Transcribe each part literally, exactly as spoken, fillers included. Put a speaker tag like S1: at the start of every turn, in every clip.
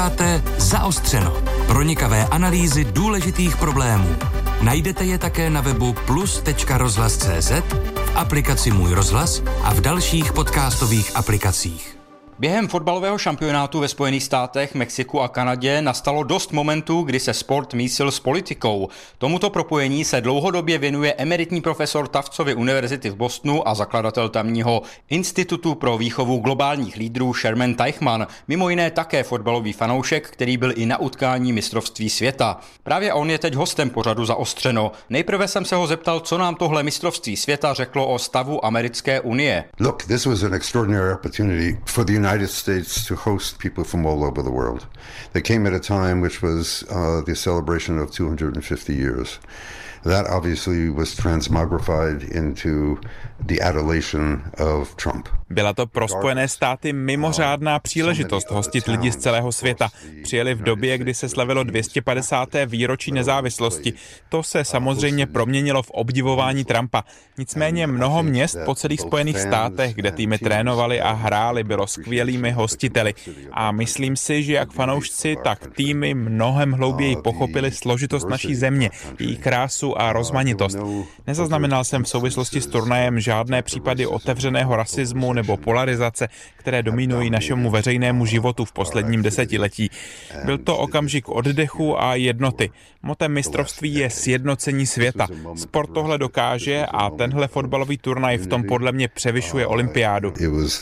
S1: Zaostřeno. Pronikavé analýzy důležitých problémů. Najdete je také na webu plus tečka rozhlas tečka cé zet, v aplikaci Můj rozhlas a v dalších podcastových aplikacích.
S2: Během fotbalového šampionátu ve Spojených státech, Mexiku a Kanadě nastalo dost momentů, kdy se sport mísil s politikou. Tomuto propojení se dlouhodobě věnuje emeritní profesor Tuftsovy univerzity v Bostonu a zakladatel tamního Institutu pro výchovu globálních lídrů Sherman Teichmann, mimo jiné také fotbalový fanoušek, který byl i na utkání mistrovství světa. Právě on je teď hostem pořadu Zaostřeno. Nejprve jsem se ho zeptal, co nám tohle mistrovství světa řeklo o stavu americké unie.
S3: Look, this was an extraordinary opportunity for the United States to host people from all over the world. They came at a time which was uh, the celebration of two hundred fifty years. That obviously was transmogrified into the adulation of Trump.
S4: Byla to pro Spojené státy mimořádná příležitost hostit lidi z celého světa. Přijeli v době, kdy se slavilo dvě stě padesáté výročí nezávislosti. To se samozřejmě proměnilo v obdivování Trumpa. Nicméně mnoho měst po celých Spojených státech, kde týmy trénovali a hráli, bylo skvělými hostiteli. A myslím si, že jak fanoušci, tak týmy mnohem hlouběji pochopili složitost naší země, její krásu a rozmanitost. Nezaznamenal jsem v souvislosti s turnajem žádné případy otevřeného rasismu nebo polarizace, které dominují našemu veřejnému životu v posledním desetiletí. Byl to okamžik oddechu a jednoty. Motem mistrovství je sjednocení světa. Sport tohle dokáže a tenhle fotbalový turnaj v tom podle mě převyšuje olympiádu.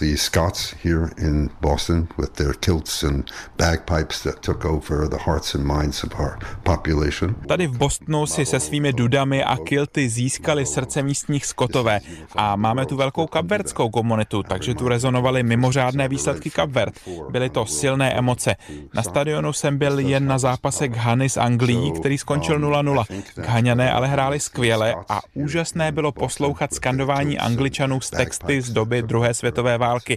S4: Tady v Bostonu si se svými dudami a kilty získali srdce místních Skotové a máme tu velkou kapverdskou komunitu, takže tu rezonovaly mimořádné výsledky Kapverd. Byly to silné emoce. Na stadionu jsem byl jen na zápase Ghany s Anglií, který skončil nula nula. Ghaňané ale hráli skvěle a úžasné bylo poslouchat skandování Angličanů z texty z doby druhé světové války.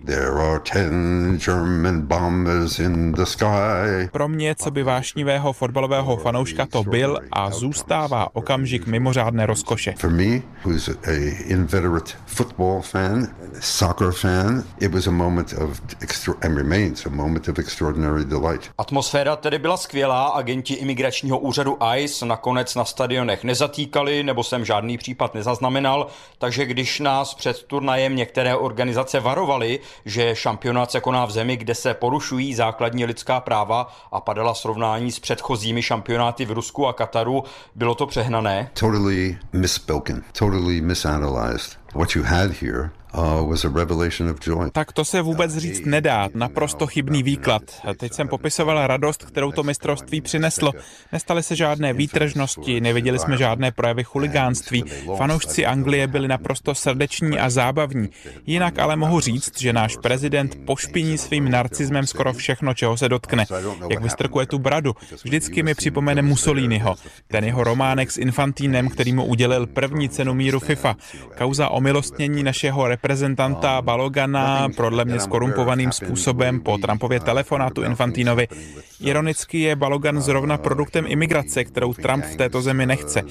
S4: Pro mě, co by vášnivého fotbalového fanouška, to byl a zůstává okamžik mimořádné rozkoše.
S3: For me, who's a inveterate football fan, soccer fan, it was a moment of extra- and remains a moment of extraordinary delight.
S2: Atmosféra tedy byla skvělá, agenti imigračního úřadu I C E nakonec na stadionech nezatýkali, nebo jsem žádný případ nezaznamenal, takže když nás před turnajem některé organizace varovaly, že šampionát se koná v zemi, kde se porušují základní lidská práva a padala srovnání s předchozími šampionáty v Rusku a Kataru, bylo to přehnané?
S3: Totally misspoken, totally misanalyzed. What you had here Uh, was a revelation of joy.
S4: Tak to se vůbec říct nedá, naprosto chybný výklad. Teď jsem popisoval radost, kterou to mistrovství přineslo. Nestaly se žádné výtržnosti, neviděli jsme žádné projevy chuligánství. Fanoušci Anglie byli naprosto srdeční a zábavní. Jinak ale mohu říct, že náš prezident pošpiní svým narcismem skoro všechno, čeho se dotkne. Jak vystrkuje tu bradu. Vždycky mi připomene Mussoliniho. Ten jeho románek s Infantínem, který mu udělil první cenu míru FIFA. Kauza omilostnění našeho reprezentanta Balogana, podle mě skorumpovaným způsobem po Trumpově telefonátu Infantinovi. Ironicky je Balogan zrovna produktem imigrace, kterou Trump v této zemi nechce.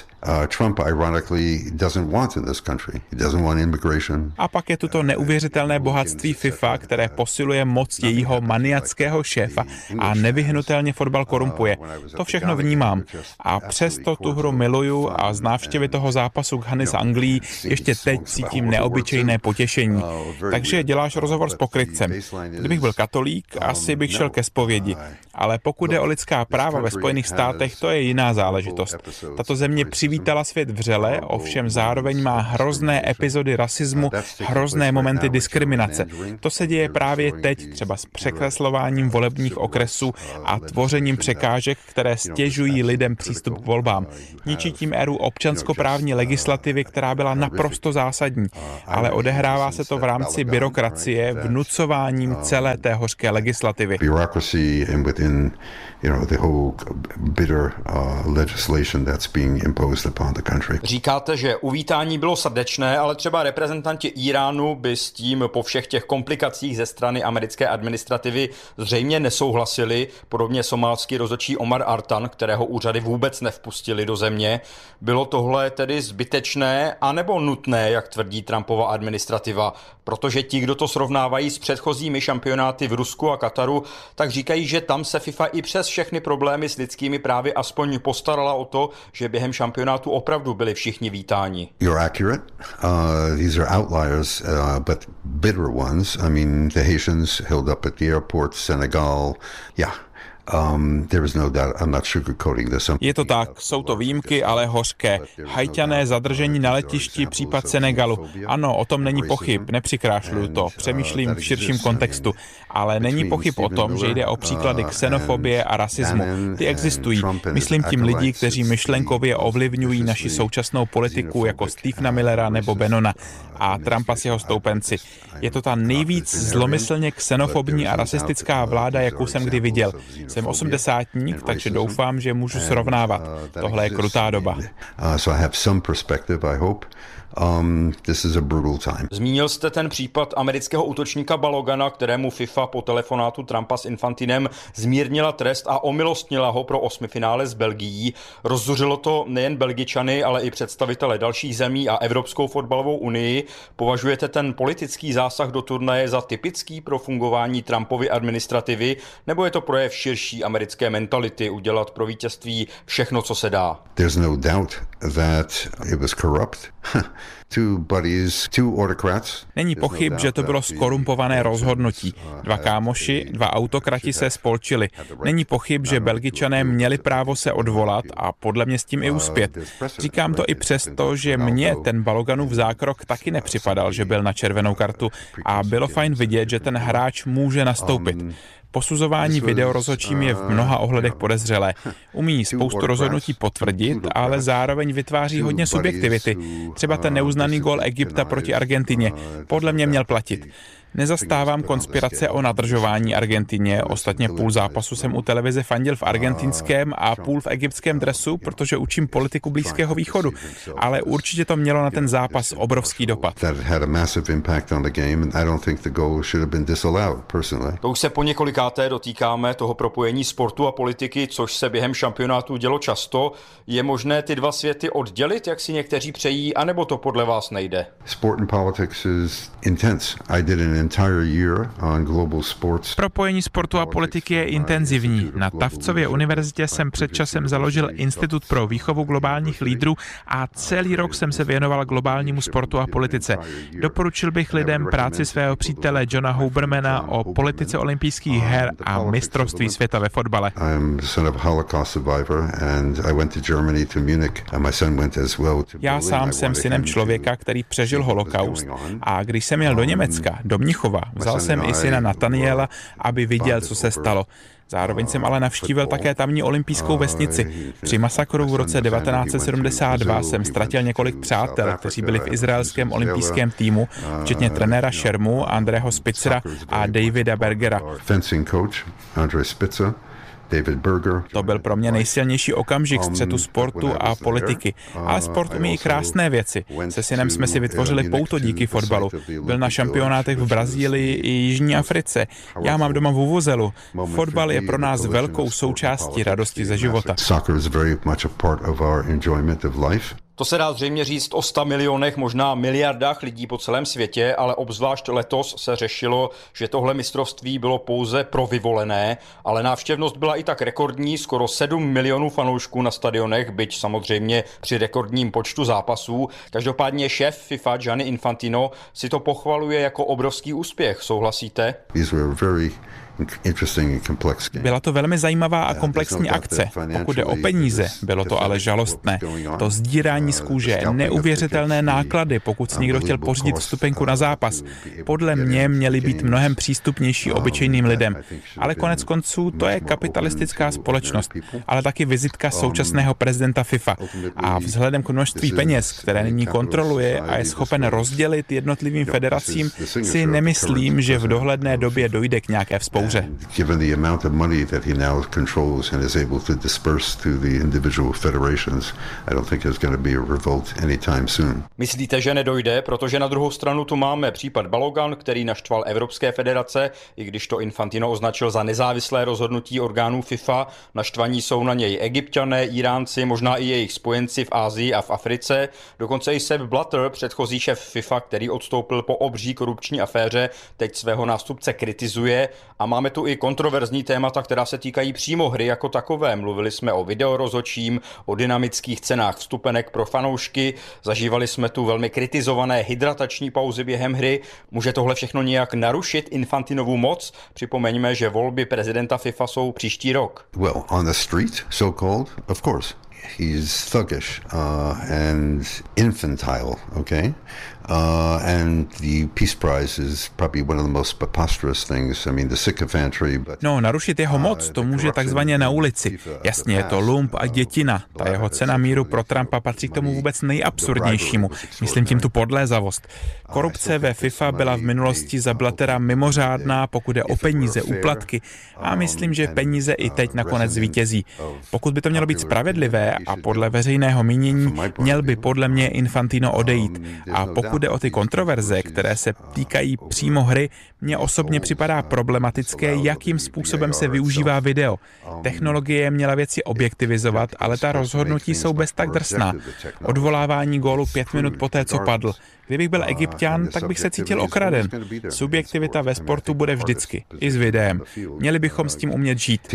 S4: A pak je tu to neuvěřitelné bohatství FIFA, které posiluje moc jejího maniackého šéfa a nevyhnutelně fotbal korumpuje. To všechno vnímám. A přesto tu hru miluju a z návštěvy toho zápasu Ghany s Anglií ještě teď cítím neobyčejné potěšení. Takže děláš rozhovor s pokrytcem. Kdybych byl katolík, asi bych šel ke zpovědi. Ale pokud jde o lidská práva ve Spojených státech, to je jiná záležitost. Tato země přivítala svět vřele, ovšem zároveň má hrozné epizody rasismu, hrozné momenty diskriminace. To se děje právě teď, třeba s překreslováním volebních okresů a tvořením překážek, které stěžují lidem přístup k volbám. Ničí tím éru občanskoprávní legislativy, která byla naprosto zásadní, ale odehrává se to v rámci byrokracie vnucováním celé té hořké legislativy.
S3: In, you know, the whole bitter uh, legislation that's being imposed upon the country.
S2: Říkáte, že uvítání bylo srdečné, ale třeba reprezentanti Iránu by s tím po všech těch komplikacích ze strany americké administrativy zřejmě nesouhlasili, podobně somálský rozhodčí Omar Artan, kterého úřady vůbec nevpustili do země. Bylo tohle tedy zbytečné anebo nutné jasné, jak tvrdí Trumpova administrativa, protože ti, kdo to srovnávají s předchozími šampionáty v Rusku a Kataru, tak říkají, že tam se FIFA i přes všechny problémy s lidskými právy aspoň postarala o to, že během šampionátu opravdu byli všichni vítáni.
S3: You're accurate. Uh, these are outliers, uh, but bitter ones. I mean, the Haitians held up at the airport, Senegal, yeah. Um, there is no doubt, I'm not sugarcoating this.
S4: Je to tak, jsou to výjimky, ale hořké. Haťané zadržení na letišti, případ Senegalu. Ano, o tom není pochyb, nepřikrášluju to, přemýšlím v širším kontextu. Ale není pochyb o tom, že jde o příklady xenofobie a rasismu. Ty existují. Myslím tím lidi, kteří myšlenkově ovlivňují naši současnou politiku, jako Stephena Millera nebo Bannona a Trumpa s jeho stoupenci. Je to ta nejvíc zlomyslně xenofobní a rasistická vláda, jakou jsem kdy viděl. Jsem osmdesátník, takže doufám, že můžu srovnávat. Tohle je krutá doba.
S3: Um, this is a brutal time.
S2: Zmínil jste ten případ amerického útočníka Balogana, kterému FIFA po telefonátu Trumpa s Infantinem zmírnila trest a omilostnila ho pro osmifinále s Belgií. Rozzuřilo to nejen Belgičany, ale i představitele dalších zemí a Evropskou fotbalovou unii. Považujete ten politický zásah do turnaje za typický pro fungování Trumpovy administrativy, nebo je to projev širší americké mentality udělat pro vítězství všechno, co se dá?
S3: There's no doubt that it was corrupt. Two buddies, two autocrats.
S4: Není pochyb, že to bylo skorumpované rozhodnutí. Dva kámoši, dva autokrati se spolčili. Není pochyb, že Belgičané měli právo se odvolat a podle mě s tím i uspět. Říkám to i přesto, že mně ten Baloganův zákrok taky nepřipadal, že byl na červenou kartu a bylo fajn vidět, že ten hráč může nastoupit. Posuzování videorozhodčím je v mnoha ohledech podezřelé. Umí spoustu rozhodnutí potvrdit, ale zároveň vytváří hodně subjektivity. Třeba ten neuznaný gól Egypta proti Argentině. Podle mě měl platit. Nezastávám konspirace o nadržování Argentině, ostatně půl zápasu jsem u televize fandil v argentinském a půl v egyptském dresu, protože učím politiku Blízkého východu, ale určitě to mělo na ten zápas obrovský dopad.
S2: To už se po několikáté dotýkáme toho propojení sportu a politiky, což se během šampionátu dělo často. Je možné ty dva světy oddělit, jak si někteří přejí, anebo to podle vás nejde?
S3: Sport and politics is intense. I did an entire year on global sports.
S4: Propojení sportu a politiky je intenzivní. Na Tavcově univerzitě jsem před časem založil Institut pro výchovu globálních lídrů a celý rok jsem se věnoval globálnímu sportu a politice. Doporučil bych lidem práci svého přítele Johna Hubermana o politice olympijských her a mistrovství světa ve fotbale. Já sám jsem synem člověka, který přežil holokaust, a když jsem jel do Německa, do Mnichova, vzal jsem i syna Nataniela, aby viděl, co se stalo. Zároveň jsem ale navštívil také tamní olympijskou vesnici. Při masakru v roce devatenáct set sedmdesát dva jsem ztratil několik přátel, kteří byli v izraelském olympijském týmu, včetně trenéra Šermu, Andreho Spitzera a Davida Bergera. David Berger. To byl pro mě nejsilnější okamžik střetu sportu a politiky. Ale sport umí i krásné věci. Se synem jsme si vytvořili pouto díky fotbalu. Byl na šampionátech v Brazílii i Jižní Africe. Já mám doma vuvuzelu. Fotbal je pro nás velkou součástí radosti ze života.
S2: To se dá zřejmě říct o sta milionech, možná miliardách lidí po celém světě, ale obzvlášť letos se řešilo, že tohle mistrovství bylo pouze pro vyvolené, ale návštěvnost byla i tak rekordní, skoro sedm milionů fanoušků na stadionech, byť samozřejmě při rekordním počtu zápasů. Každopádně šéf FIFA Gianni Infantino si to pochvaluje jako obrovský úspěch. Souhlasíte?
S4: Byla to velmi zajímavá a komplexní akce. Pokud jde o peníze, bylo to ale žalostné. To sdírání z kůže, neuvěřitelné náklady, pokud si někdo chtěl pořídit vstupenku na zápas, podle mě měly být mnohem přístupnější obyčejným lidem. Ale konec konců to je kapitalistická společnost, ale taky vizitka současného prezidenta FIFA. A vzhledem k množství peněz, které nyní kontroluje a je schopen rozdělit jednotlivým federacím, si nemyslím, že v dohledné době dojde k nějaké vzpoutě. bouře.
S3: Given the amount of money that he now controls and is able to disperse to the individual federations, I don't think there's going to be a revolt anytime soon.
S2: Myslíte, že nedojde, protože na druhou stranu tu máme případ Balogan, který naštval Evropské federace, i když to Infantino označil za nezávislé rozhodnutí orgánů FIFA. Naštvaní jsou na něj Egypťané, Iránci, možná i jejich spojenci v Asii a v Africe. Dokonce i Sepp Blatter, předchozí šéf FIFA, který odstoupil po obří korupční aféře, teď svého nástupce kritizuje. A máme tu i kontroverzní témata, která se týkají přímo hry jako takové. Mluvili jsme o videorozhodčím, o dynamických cenách vstupenek pro fanoušky, zažívali jsme tu velmi kritizované hydratační pauzy během hry. Může tohle všechno nějak narušit Infantinovu moc? Připomeňme, že volby prezidenta FIFA jsou příští rok.
S3: Well, on the street, so called, of course. He's thuggish uh, and infantile, okay? Uh, and the Peace Prize is probably one of the most preposterous things. I mean, the sycophantry, but...
S4: No, narušit jeho moc to může takzvaně na ulici. Jasně, je to lump a dětina. Ta jeho cena míru pro Trumpa patří k tomu vůbec nejabsurdnějšímu. Myslím tím tu podlézavost. Korupce ve FIFA byla v minulosti za Blattera mimořádná, pokud je o peníze, úplatky. A myslím, že peníze i teď nakonec zvítězí. Pokud by to mělo být spravedlivé a podle veřejného mínění, měl by podle mě Infantino odejít. A pokud jde o ty kontroverze, které se týkají přímo hry, mně osobně připadá problematické, jakým způsobem se využívá video. Technologie měla věci objektivizovat, ale ta rozhodnutí jsou bez tak drsná. Odvolávání gólu pět minut poté, co padl. Kdybych byl Egypťan, tak bych se cítil okraden. Subjektivita ve sportu bude vždycky, i s videem. Měli bychom s tím umět žít.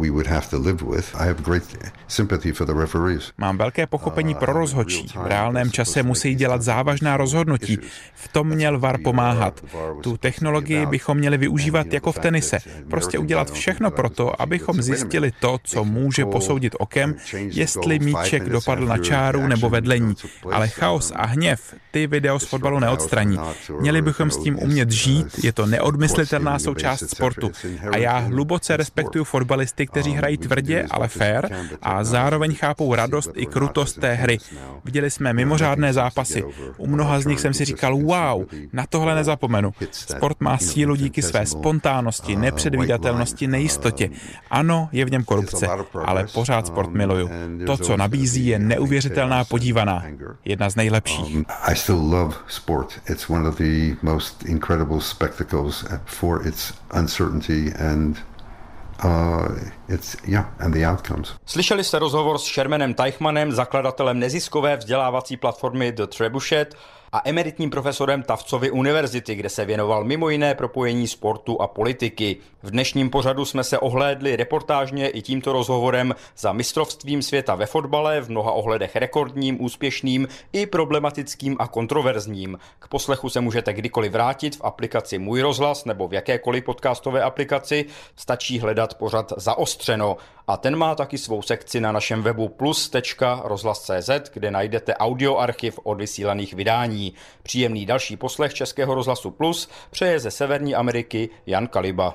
S4: Mám velké pochopení pro rozhodčí. V reálném čase musí dělat závažná rozhodnutí. V tom měl V A R pomáhat. Tu technologii bychom měli využívat jako v tenise. Prostě udělat všechno pro to, abychom zjistili to, co může posoudit okem, jestli míček dopadl na čáru nebo vedlení. Ale chaos a hněv, ty video z fotbalu neodstraní. Měli bychom s tím umět žít, je to neodmyslitelná součást sportu. A já hluboce respektuju fotbalisty, kteří hrají tvrdě, ale fair a zároveň chápou radost i krutost té hry. Viděli jsme mimořádné zápasy. U mnoha z nich jsem si říkal, wow, na tohle nezapomenu. Sport má sílu díky své spontánnosti, nepředvídatelnosti, nejistotě. Ano, je v něm korupce, ale pořád sport miluju. To, co nabízí, je neuvěřitelná podívaná. Jedna z nejlepších.
S3: I still love sport. It's one of the most incredible spectacles for its uncertainty and Uh, it's, yeah, and the outcomes.
S2: Slyšeli jste rozhovor s Shermanem Teichmannem, zakladatelem neziskové vzdělávací platformy The Trebuchet a emeritním profesorem Tuftsovy univerzity, kde se věnoval mimo jiné propojení sportu a politiky. V dnešním pořadu jsme se ohlédli reportážně i tímto rozhovorem za mistrovstvím světa ve fotbale, v mnoha ohledech rekordním, úspěšným i problematickým a kontroverzním. K poslechu se můžete kdykoliv vrátit v aplikaci Můj rozhlas nebo v jakékoliv podcastové aplikaci. Stačí hledat pořad Zaostřeno. A ten má taky svou sekci na našem webu plus tečka rozhlas tečka cé zet, kde najdete audioarchiv od vysílaných vydání. Příjemný další poslech Českého rozhlasu Plus přeje ze Severní Ameriky Jan Kaliba.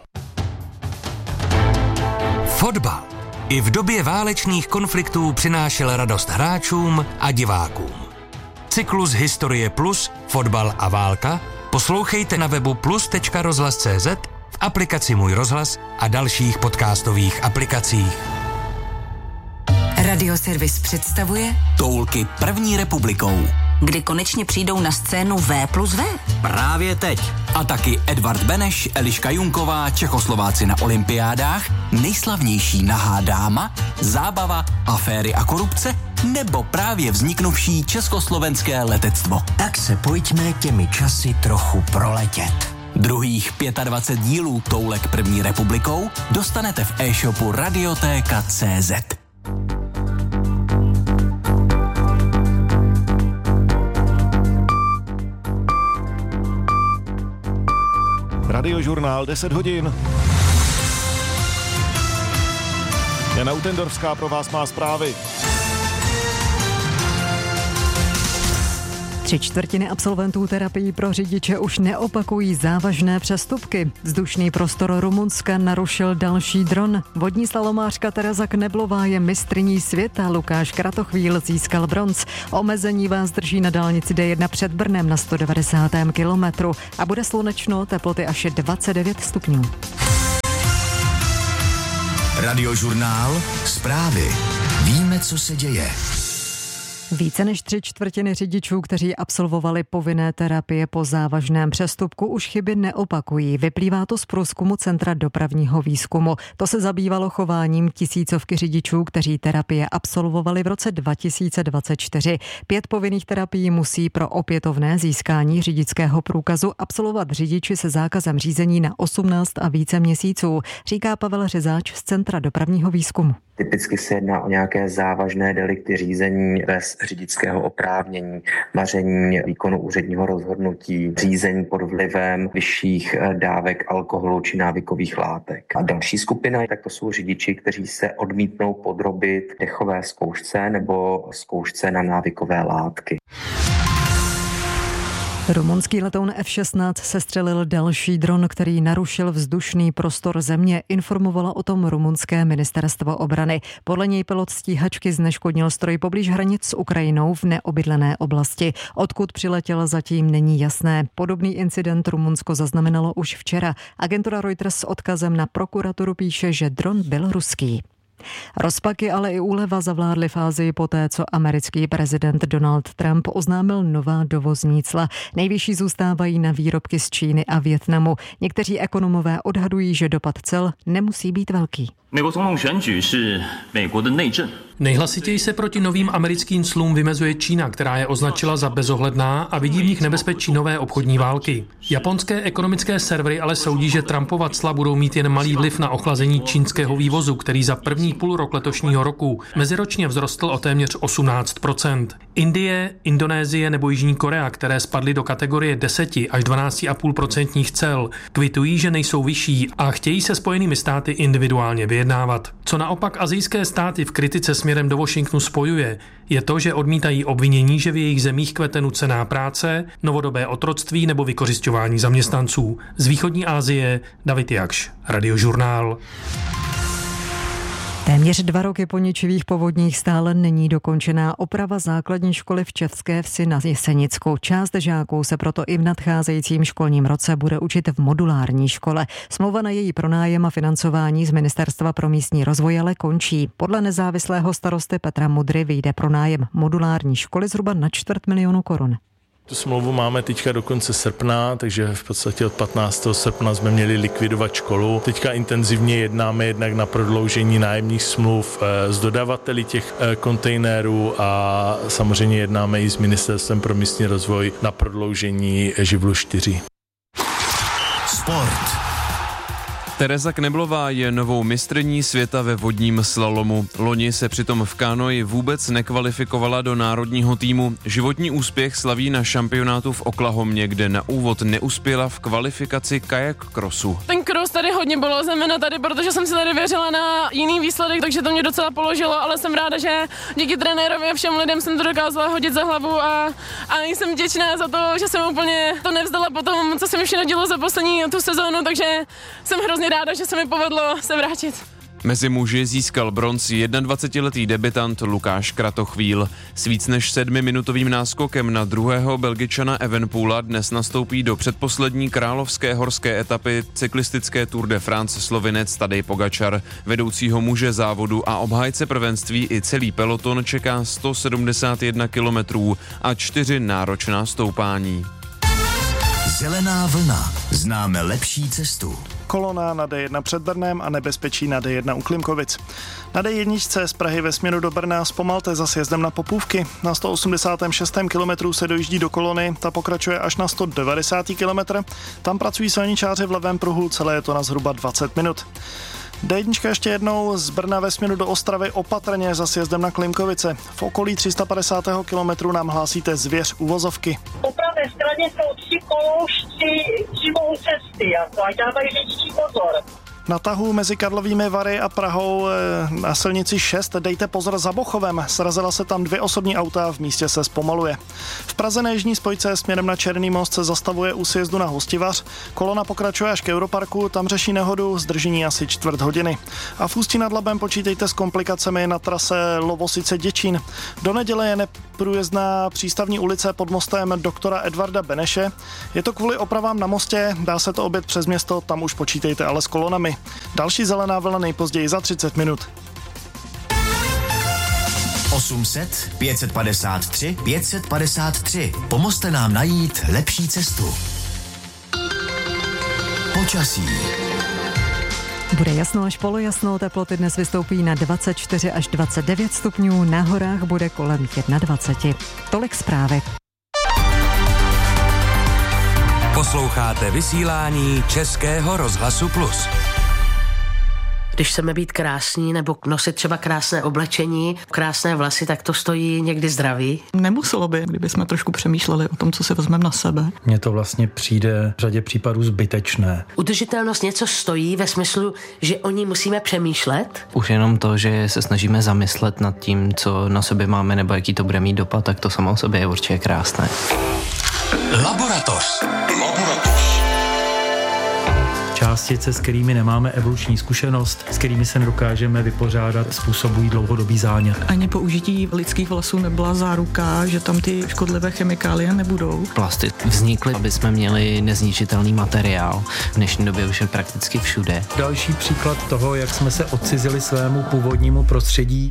S1: Fotbal i v době válečných konfliktů přinášel radost hráčům a divákům. Cyklus Historie Plus, fotbal a válka poslouchejte na webu plus tečka rozhlas tečka cé zet, v aplikaci Můj rozhlas a dalších podcastových aplikacích.
S5: Radioservis představuje
S6: Toulky první republikou.
S5: Kdy konečně přijdou na scénu V plus V.
S6: Právě teď. A taky Edvard Beneš, Eliška Junková, Čechoslováci na olympiádách, nejslavnější nahá dáma, zábava, aféry a korupce, nebo právě vzniknuvší československé letectvo.
S7: Tak se pojďme těmi časy trochu proletět.
S6: Druhých dvacet pět dílů Toulek první republikou dostanete v e-shopu radiotéka tečka cé zet.
S8: Radiožurnál deset hodin. Jana Utendorská pro vás má zprávy.
S9: Tři čtvrtiny absolventů terapií pro řidiče už neopakují závažné přestupky. Vzdušný prostor Rumunska narušil další dron. Vodní slalomářka Tereza Kneblová je mistryní světa. Lukáš Kratochvíl získal bronz. Omezení vás drží na dálnici D jedna před Brnem na sto devadesátém kilometru a bude slunečno, teploty až dvacet devět stupňů.
S7: Radiožurnál, zprávy. Víme, co se děje.
S9: Více než tři čtvrtiny řidičů, kteří absolvovali povinné terapie po závažném přestupku, už chyby neopakují. Vyplývá to z průzkumu Centra dopravního výzkumu. To se zabývalo chováním tisícovky řidičů, kteří terapie absolvovali v roce dva tisíce dvacet čtyři. Pět povinných terapií musí pro opětovné získání řidičského průkazu absolvovat řidiči se zákazem řízení na osmnáct a více měsíců, říká Pavel Řezáč z Centra dopravního výzkumu.
S10: Typicky se jedná o nějaké závažné delikty řízení bez řidičského oprávnění, maření výkonu úředního rozhodnutí, řízení pod vlivem vyšších dávek alkoholu či návykových látek. A další skupina, tak to jsou řidiči, kteří se odmítnou podrobit dechové zkoušce nebo zkoušce na návykové látky.
S9: Rumunský letoun F šestnáct sestřelil další dron, který narušil vzdušný prostor země, informovalo o tom rumunské ministerstvo obrany. Podle něj pilot stíhačky zneškodnil stroj poblíž hranic s Ukrajinou v neobydlené oblasti. Odkud přiletěl, zatím není jasné. Podobný incident Rumunsko zaznamenalo už včera. Agentura Reuters s odkazem na prokuraturu píše, že dron byl ruský. Rozpaky, ale i úleva zavládly v Asii poté, co americký prezident Donald Trump oznámil nová dovozní cla. Nejvyšší zůstávají na výrobky z Číny a Vietnamu. Někteří ekonomové odhadují, že dopad cel nemusí být velký.
S11: Nejhlasitěji se proti novým americkým clům vymezuje Čína, která je označila za bezohledná a vidí v nich nebezpečí nové obchodní války. Japonské ekonomické servery ale soudí, že Trumpova cla budou mít jen malý vliv na ochlazení čínského vývozu, který za první půl rok letošního roku meziročně vzrostl o téměř osmnáct procent. Indie, Indonésie nebo Jižní Korea, které spadly do kategorie deset až dvanáct celá pět procentních cel, kvitují, že nejsou vyšší a chtějí se Spojenými státy individuálně vyjednávat. Co naopak asijské státy v kritice směrem do Washingtonu spojuje, je to, že odmítají obvinění, že v jejich zemích kvete nucená práce, novodobé otroctví nebo vykořisťování zaměstnanců. Z východní Asie David Jakš, Radiožurnál.
S9: Téměř dva roky po ničivých povodních stále není dokončená oprava základní školy v České Vsi na Jesenicku. Část žáků se proto i v nadcházejícím školním roce bude učit v modulární škole. Smlouva na její pronájem a financování z Ministerstva pro místní rozvoj ale končí. Podle nezávislého starosty Petra Mudry vyjde pronájem modulární školy zhruba na čtvrt milionu korun.
S12: Tu smlouvu máme teďka do konce srpna, takže v podstatě od patnáctého srpna jsme měli likvidovat školu. Teďka intenzivně jednáme jednak na prodloužení nájemních smluv s dodavateli těch kontejnerů a samozřejmě jednáme i s Ministerstvem pro místní rozvoj na prodloužení živlu čtyři.
S7: Sport.
S13: Tereza Kneblová je novou mistryní světa ve vodním slalomu. Loni se přitom v kánoji vůbec nekvalifikovala do národního týmu. Životní úspěch slaví na šampionátu v Oklahomě, kde na úvod neuspěla v kvalifikaci kajak crossu.
S14: Ten cross tady hodně bylo, zejména tady, protože jsem si tady věřila na jiný výsledek, takže to mě docela položilo, ale jsem ráda, že díky trenérovi a všem lidem jsem to dokázala hodit za hlavu a, a jsem vděčná za to, že jsem úplně to nevzdala po tom, co se mi všechno dělo za poslední tu sezónu, takže jsem hrozně ráda, že se mi povedlo se vrátit.
S13: Mezi muži získal bronz dvacetijednoletý debutant Lukáš Kratochvíl. S víc než sedmiminutovým náskokem na druhého Belgičana Evenpoola dnes nastoupí do předposlední královské horské etapy cyklistické Tour de France Slovinec Tadej Pogačar. Vedoucího muže závodu a obhájce prvenství i celý peloton čeká sto sedmdesát jedna kilometrů a čtyři náročná stoupání.
S7: Zelená vlna. Známe lepší cestu.
S15: Kolona na D jedna před Brnem a nebezpečí na D jedna u Klimkovic. Na D jedna z Prahy ve směru do Brna zpomalte za sjezdem na Popůvky. Na sto osmdesátém šestém kilometru se dojíždí do kolony, ta pokračuje až na sto devadesátém kilometru. Tam pracují silničáři v levém pruhu, celé je to na zhruba dvacet minut. D jedna ještě jednou z Brna ve směru do Ostravy opatrně za sjezdem na Klimkovice. V okolí tři sta padesátého kilometru nám hlásíte zvěř uvozovky.
S16: Po pravé straně jsou tři koloušci živou cesty, jako a dávají řidiči pozor.
S15: Na tahu mezi Karlovými Vary a Prahou na silnici šest dejte pozor za Bochovem. Srazila se tam dvě osobní auta, v místě se zpomaluje. V Praze na jižní spojce směrem na Černý most se zastavuje u sjezdu na Hostivař. Kolona pokračuje až k Europarku, tam řeší nehodu, zdržení asi čtvrt hodiny. A v Ústí nad Labem počítejte s komplikacemi na trase Lovosice Děčín. Do neděle je neprůjezdná přístavní ulice pod mostem doktora Edvarda Beneše. Je to kvůli opravám na mostě, dá se to objet přes město, tam už počítejte ale s kolonami. Další zelená vlna nejpozději za třicet minut.
S7: osm set, pět set padesát tři, pět set padesát tři. Pomozte nám najít lepší cestu. Počasí.
S9: Bude jasno až polojasno, teploty dnes vystoupí na dvacet čtyři až dvacet devět stupňů, na horách bude kolem dvacet jedna. Tolik zprávy.
S1: Posloucháte vysílání Českého rozhlasu Plus.
S17: Když chceme být krásní nebo nosit třeba krásné oblečení, krásné vlasy, tak to stojí někdy zdraví.
S18: Nemuselo by, kdyby jsme trošku přemýšleli o tom, co si vezmeme na sebe.
S19: Mně to vlastně přijde v řadě případů zbytečné.
S17: Udržitelnost něco stojí ve smyslu, že o ní musíme přemýšlet.
S20: Už jenom to, že se snažíme zamyslet nad tím, co na sobě máme nebo jaký to bude mít dopad, tak to samo o sobě je určitě krásné.
S1: Laboratoř.
S19: Laboratoř. Částice, s kterými nemáme evoluční zkušenost, s kterými se nedokážeme vypořádat, způsobují dlouhodobý zánět.
S18: Ani použití lidských vlasů nebyla záruka, že tam ty škodlivé chemikálie nebudou.
S20: Plasty vznikly, aby jsme měli nezničitelný materiál. V dnešní době už je prakticky všude.
S19: Další příklad toho, jak jsme se odcizili svému původnímu prostředí.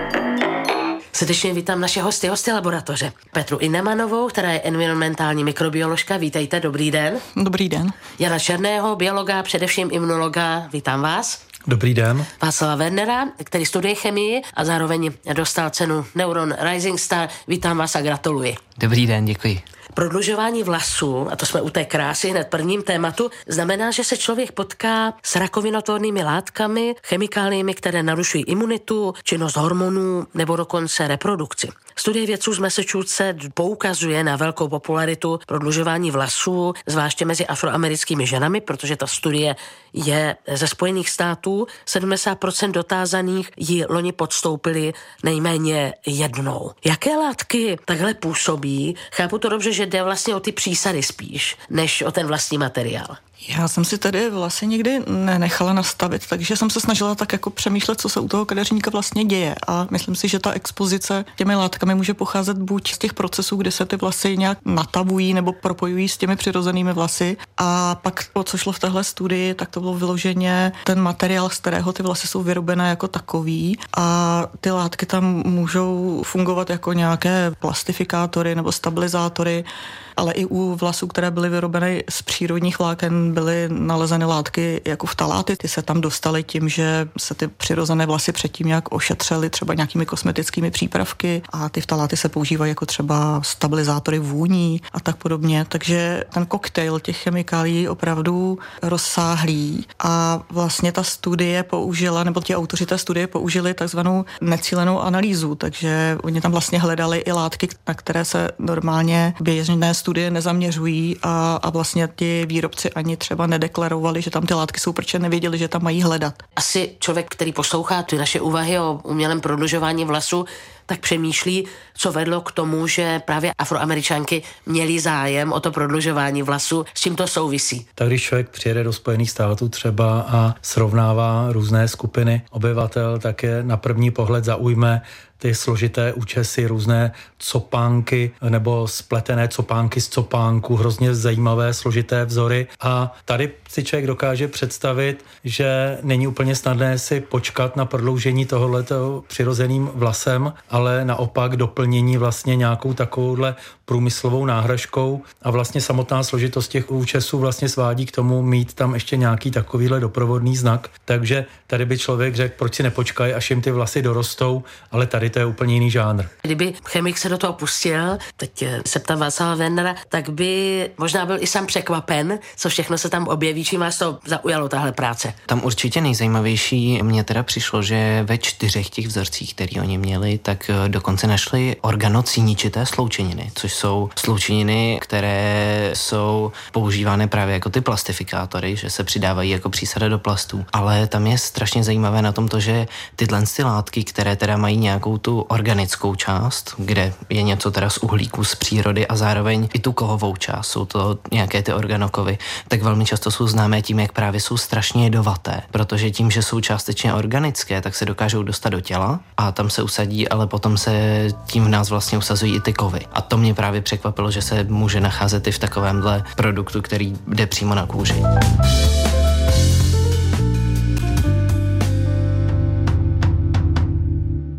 S17: Srdečně vítám naše hosty, hosty laboratoře. Petru Innemanovou, která je environmentální mikrobioložka. Vítejte, dobrý den.
S18: Dobrý den.
S17: Jana Černého, biologa, především imunologa. Vítám vás.
S19: Dobrý den.
S17: Václava Wernera, který studuje chemii a zároveň dostal cenu Neuron Rising Star. Vítám vás a gratuluji.
S20: Dobrý den, děkuji.
S17: Prodlužování vlasů, a to jsme u té krásy hned prvním tématu, znamená, že se člověk potká s rakovinotvornými látkami, chemikáliemi, které narušují imunitu, činnost hormonů nebo dokonce reprodukci. Studie vědců z Massachusetts poukazuje na velkou popularitu prodlužování vlasů, zvláště mezi afroamerickými ženami, protože ta studie je ze Spojených států. sedmdesát procent dotázaných ji loni podstoupili nejméně jednou. Jaké látky takhle působí? Chápu to dobře, že jde vlastně o ty přísady spíš, než o ten vlastní materiál.
S18: Já jsem si tedy vlasy nikdy nenechala nastavit, takže jsem se snažila tak jako přemýšlet, co se u toho kadeřníka vlastně děje. A myslím si, že ta expozice těmi látkami může pocházet buď z těch procesů, kde se ty vlasy nějak natavují nebo propojují s těmi přirozenými vlasy. A pak, o co šlo v téhle studii, tak to bylo vyloženě ten materiál, z kterého ty vlasy jsou vyrobené jako takový. A ty látky tam můžou fungovat jako nějaké plastifikátory nebo stabilizátory, ale i u vlasů, které byly vyrobeny z přírodních vláken, byly nalezeny látky jako vtaláty. Ty se tam dostaly tím, že se ty přirozené vlasy předtím nějak ošetřily třeba nějakými kosmetickými přípravky a ty vtaláty se používají jako třeba stabilizátory vůní a tak podobně. Takže ten koktejl těch chemikálií opravdu rozsáhlý a vlastně ta studie použila, nebo ti autoři té studie použili takzvanou necílenou analýzu, takže oni tam vlastně hledali i látky, na které se normálně běžné studie nezaměřují a, a vlastně ti výrobci ani třeba nedeklarovali, že tam ty látky jsou, protože nevěděli, že tam mají hledat.
S17: Asi člověk, který poslouchá ty naše úvahy o umělém prodlužování vlasu, tak přemýšlí, co vedlo k tomu, že právě Afroameričanky měly zájem o to prodlužování vlasu, s čím to souvisí.
S19: Tak když člověk přijede do Spojených států třeba a srovnává různé skupiny obyvatel, tak je na první pohled zaujme ty složité účesy, různé copánky nebo spletené copánky z copánku, hrozně zajímavé složité vzory. A tady si člověk dokáže představit, že není úplně snadné si počkat na prodloužení tohoto přirozeným vlasem, ale naopak doplnění vlastně nějakou takovouhle průmyslovou náhražkou a vlastně samotná složitost těch účesů vlastně svádí k tomu mít tam ještě nějaký takovýhle doprovodný znak. Takže tady by člověk řekl, proč si nepočkají, až jim ty vlasy dorostou, ale tady to je úplně jiný žánr.
S17: Kdyby chemik se do toho pustil, teď se ptám Václava Wernera, tak by možná byl i sám překvapen, co všechno se tam objeví, čím vás to zaujalo, tahle práce.
S20: Tam určitě nejzajímavější mně teda přišlo, že ve čtyřech těch vzorcích, které oni měli, tak dokonce našli organocíničité sloučeniny, což jsou sloučeniny, které jsou používané právě jako ty plastifikátory, že se přidávají jako přísada do plastů. Ale tam je strašně zajímavé na tom to, že tyhle ty látky, které teda mají nějakou tu organickou část, kde je něco teda z uhlíku, z přírody a zároveň i tu kovovou část, jsou to nějaké ty organokovy, tak velmi často jsou známé tím, jak právě jsou strašně jedovaté, protože tím, že jsou částečně organické, tak se dokážou dostat do těla a tam se usadí, ale potom se tím v nás vlastně usazují i ty kovy. A to mě právě překvapilo, že se může nacházet i v takovémhle produktu, který jde přímo na kůži.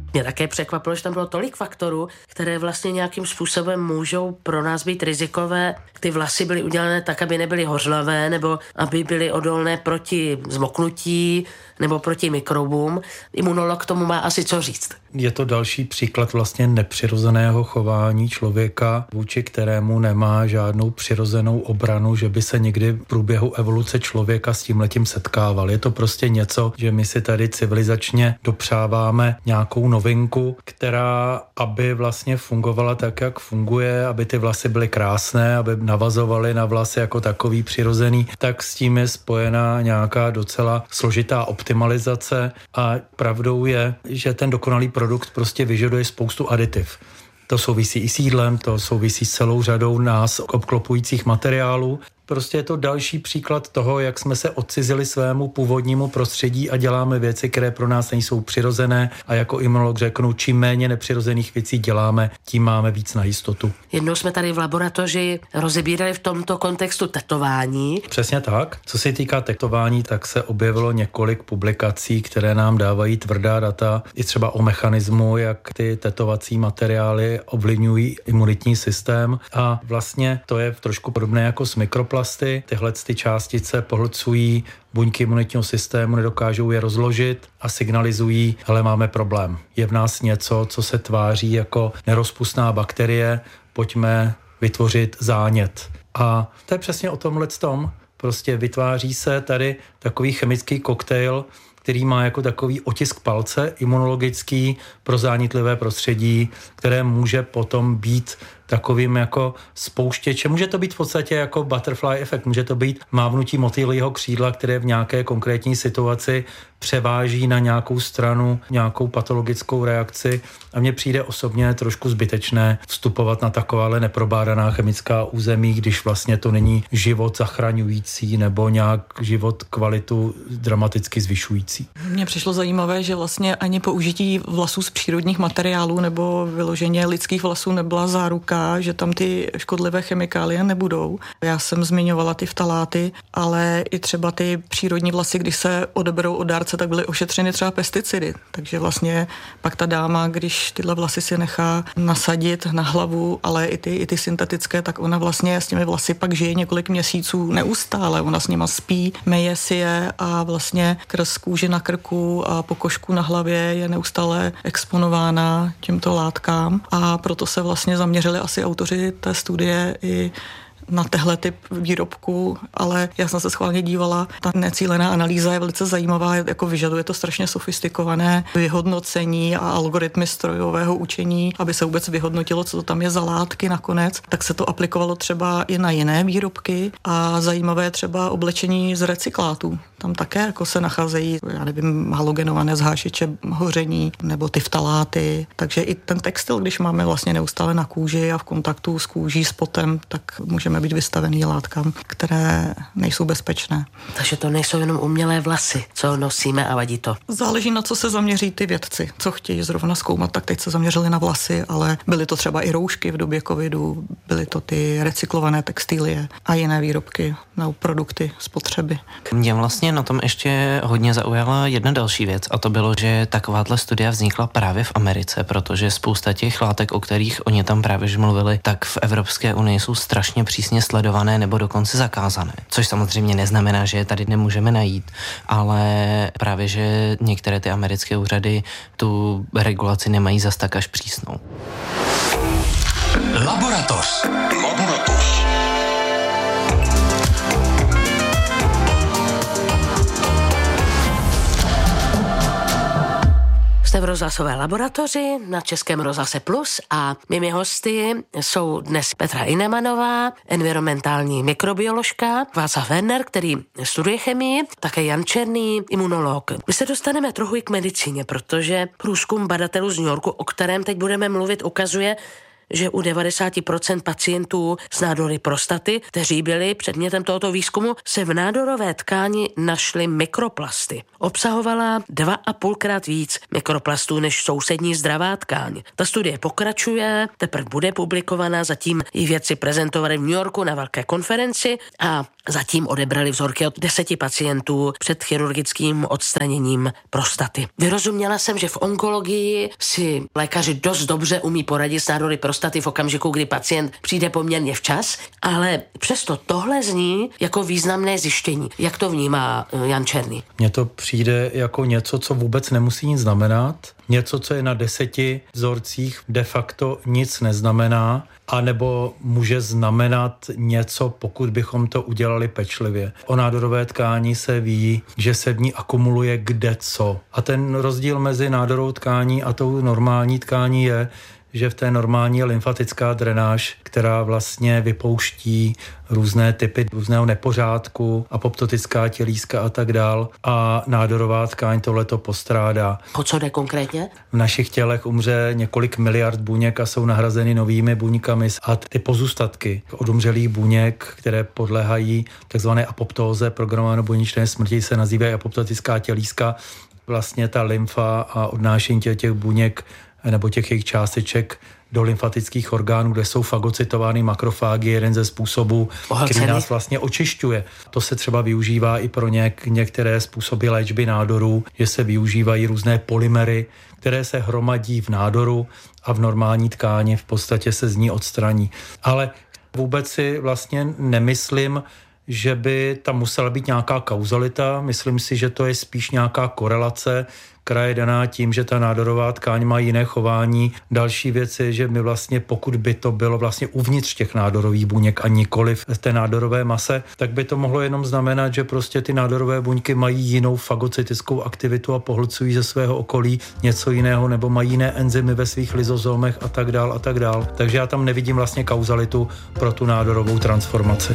S17: Mě také překvapilo, že tam bylo tolik faktorů, které vlastně nějakým způsobem můžou pro nás být rizikové. Ty vlasy byly udělané tak, aby nebyly hořlavé, nebo aby byly odolné proti zmoknutí, nebo proti mikrobům. Imunolog tomu má asi co říct.
S19: Je to další příklad vlastně nepřirozeného chování člověka, vůči kterému nemá žádnou přirozenou obranu, že by se někdy v průběhu evoluce člověka s tímhletím setkával. Je to prostě něco, že my si tady civilizačně dopřáváme nějakou novinku, která, aby vlastně fungovala tak, jak funguje, aby ty vlasy byly krásné, aby navazovaly na vlasy jako takový přirozený, tak s tím je spojená nějaká docela složitá optimalizace a pravdou je, že ten dokonalý produkt prostě vyžaduje spoustu aditiv. To souvisí i s jídlem, to souvisí s celou řadou nás obklopujících materiálů. Prostě je to další příklad toho, jak jsme se odcizili svému původnímu prostředí a děláme věci, které pro nás nejsou přirozené a jako imunolog řeknu, čím méně nepřirozených věcí děláme, tím máme víc na jistotu.
S17: Jednou jsme tady v laboratoři rozebírali v tomto kontextu tetování.
S19: Přesně tak. Co se týká tetování, tak se objevilo několik publikací, které nám dávají tvrdá data, i třeba o mechanismu, jak ty tetovací materiály ovlivňují imunitní systém a vlastně to je trošku podobné jako s mikroplasty. Tyhle ty částice pohlcují buňky imunitního systému, nedokážou je rozložit a signalizují, hele, máme problém. Je v nás něco, co se tváří jako nerozpustná bakterie, pojďme vytvořit zánět. A to je přesně o tomhletom. Prostě vytváří se tady takový chemický koktejl, který má jako takový otisk palce imunologický pro zánětlivé prostředí, které může potom být takovým jako spouštěčem. Může to být v podstatě jako butterfly efekt, může to být mávnutí motýlího křídla, které v nějaké konkrétní situaci převáží na nějakou stranu nějakou patologickou reakci a mně přijde osobně trošku zbytečné vstupovat na takováhle neprobádaná chemická území, když vlastně to není život zachraňující nebo nějak život kvalitu dramaticky zvyšující.
S18: Mně přišlo zajímavé, že vlastně ani použití vlasů z přírodních materiálů nebo vyloženě lidských vlasů nebyla záruka, že tam ty škodlivé chemikálie nebudou. Já jsem zmiňovala ty ftaláty, ale i třeba ty přírodní vlasy, když se odeberou od dárce, tak byly ošetřeny třeba pesticidy. Takže vlastně pak ta dáma, když tyhle vlasy si nechá nasadit na hlavu, ale i ty, i ty syntetické, tak ona vlastně s těmi vlasy pak žije několik měsíců neustále. Ona s nima spí, meje si je a vlastně krz kůži na krku a pokožku na hlavě je neustále exponována těmto látkám a proto se vlastně zaměřili asi autoři té studie i na tehle typ výrobku, ale já jsem se schválně dívala. Ta necílená analýza je velice zajímavá, jako vyžaduje to strašně sofistikované vyhodnocení a algoritmy strojového učení, aby se vůbec vyhodnotilo, co to tam je za látky nakonec. Tak se to aplikovalo třeba i na jiné výrobky a zajímavé třeba oblečení z recyklátů. Tam také jako se nacházejí, já nevím, halogenované zhášiče hoření nebo ty ftaláty. Takže i ten textil, když máme vlastně neustále na kůži a v kontaktu s kůží, s potem, tak můžeme být vystavený látkám, které nejsou bezpečné.
S17: Takže to nejsou jenom umělé vlasy, co nosíme a vadí to.
S18: Záleží, na co se zaměří ty vědci, co chtějí zrovna zkoumat, tak teď se zaměřili na vlasy, ale byly to třeba i roušky v době covidu, byly to ty recyklované textilie a jiné výrobky nebo produkty spotřeby.
S20: Mě vlastně na tom ještě hodně zaujala jedna další věc a to bylo, že takováhle studia vznikla právě v Americe, protože spousta těch látek, o kterých oni tam právě že mluvili, tak v Evropské unii jsou strašně přísně sledované nebo dokonce zakázané. Což samozřejmě neznamená, že je tady nemůžeme najít, ale právě, že některé ty americké úřady tu regulaci nemají zas tak až přísnou.
S6: Laboratoř. Laboratoř.
S17: Jste v rozhlasové laboratoři na Českém rozhlase Plus a mými hosty jsou dnes Petra Inemanová, environmentální mikrobioložka, Václav Werner, který studuje chemii, také Jan Černý, imunolog. My se dostaneme trochu i k medicíně, protože průzkum badatelů z New Yorku, o kterém teď budeme mluvit, ukazuje, že u devadesát procent pacientů s nádory prostaty, kteří byli předmětem tohoto výzkumu, se v nádorové tkáni našly mikroplasty. Obsahovala dva a půlkrát víc mikroplastů než sousední zdravá tkáň. Ta studie pokračuje, teprve bude publikovaná, zatím ji vědci prezentovali v New Yorku na velké konferenci a zatím odebrali vzorky od deseti pacientů před chirurgickým odstraněním prostaty. Vyrozuměla jsem, že v onkologii si lékaři dost dobře umí poradit s nádory prostaty v okamžiku, kdy pacient přijde poměrně včas, ale přesto tohle zní jako významné zjištění. Jak to vnímá Jan Černý?
S19: Mně to přijde jako něco, co vůbec nemusí nic znamenat, něco, co je na deseti vzorcích de facto nic neznamená, anebo může znamenat něco, pokud bychom to udělali pečlivě. O nádorové tkání se ví, že se v ní akumuluje kde co. A ten rozdíl mezi nádorovou tkání a tou normální tkání je, že v té normální je lymfatická drenáž, která vlastně vypouští různé typy různého nepořádku, apoptotická tělíska a tak dál. A nádorová tkáň tohleto postrádá.
S17: O co jde konkrétně?
S19: V našich tělech umře několik miliard buněk a jsou nahrazeny novými buňkami. A ty pozůstatky od umřelých buněk, které podléhají takzvané apoptóze, programované buněčné smrti, se nazývají apoptotická tělíska. Vlastně ta lymfa a odnášení těch buněk nebo těch jejich částeček do lymfatických orgánů, kde jsou fagocytovány makrofágy, jeden ze způsobů, který nás vlastně očišťuje. To se třeba využívá i pro něk- některé způsoby léčby nádorů, že se využívají různé polymery, které se hromadí v nádoru a v normální tkáni v podstatě se z ní odstraní. Ale vůbec si vlastně nemyslím, že by tam musela být nějaká kauzalita. Myslím si, že to je spíš nějaká korelace, která je daná tím, že ta nádorová tkáň má jiné chování. Další věc je, že my vlastně, pokud by to bylo vlastně uvnitř těch nádorových buněk a nikoli v té nádorové mase, tak by to mohlo jenom znamenat, že prostě ty nádorové buňky mají jinou fagocytickou aktivitu a pohlcují ze svého okolí něco jiného, nebo mají jiné enzymy ve svých lizozomech a tak dál a tak dál. Takže já tam nevidím vlastně kauzalitu pro tu nádorovou transformaci.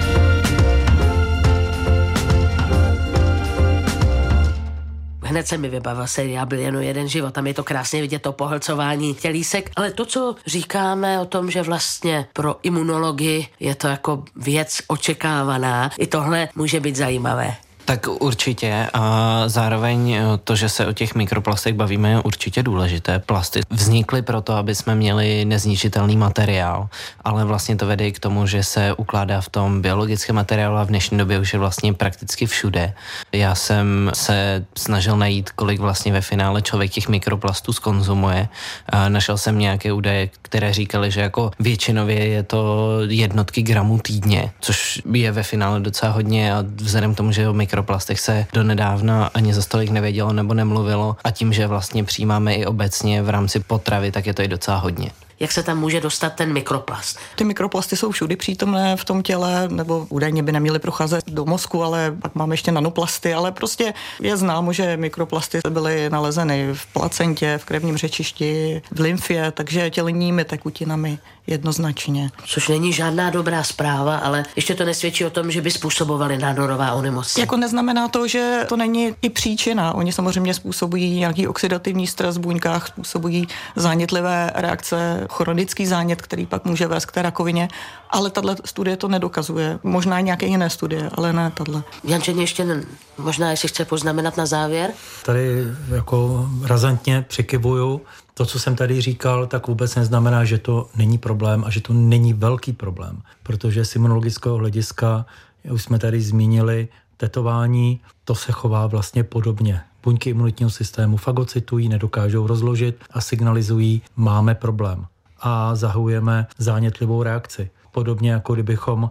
S17: Hned se mi vybavil seriál Byl jen jeden život, tam je to krásně vidět, to pohlcování tělísek, ale to, co říkáme o tom, že vlastně pro imunologii je to jako věc očekávaná, i tohle může být zajímavé.
S20: Tak určitě a zároveň to, že se o těch mikroplastech bavíme, je určitě důležité. Plasty vznikly proto, aby jsme měli nezničitelný materiál, ale vlastně to vede k tomu, že se ukládá v tom biologickém materiálu a v dnešní době už je vlastně prakticky všude. Já jsem se snažil najít, kolik vlastně ve finále člověk těch mikroplastů zkonzumuje. A našel jsem nějaké údaje, které říkaly, že jako většinově je to jednotky gramů týdně, což je ve finále docela hodně a vzhledem k tomu, že o mikroplastech se donedávna ani za stolik nevědělo nebo nemluvilo a tím, že vlastně přijímáme i obecně v rámci potravy, tak je to i docela hodně.
S17: Jak se tam může dostat ten mikroplast?
S18: Ty mikroplasty jsou všudy přítomné v tom těle, nebo údajně by neměly procházet do mozku, ale pak máme ještě nanoplasty, ale prostě je známo, že mikroplasty byly nalezeny v placentě, v krevním řečišti, v lymfě, takže tělními tekutinami jednoznačně.
S17: Což není žádná dobrá zpráva, ale ještě to nesvědčí o tom, že by způsobovaly nádorová onemocnění.
S18: Jako neznamená to, že to není i příčina. Oni samozřejmě způsobují nějaký oxidativní stres v buňkách, způsobují zánětlivé reakce, chronický zánět, který pak může vést k té rakovině, ale tahle studie to nedokazuje. Možná nějaké jiné studie, ale ne tahle.
S17: Jančeně ještě ne, možná, jestli chce poznamenat na závěr.
S19: Tady jako razantně přikyvuju. To, co jsem tady říkal, tak vůbec neznamená, že to není problém a že to není velký problém, protože z imunologického hlediska, už jsme tady zmínili, tetování, to se chová vlastně podobně. Buňky imunitního systému fagocytují, nedokážou rozložit a signalizují, máme problém a zahujeme zánětlivou reakci. Podobně jako kdybychom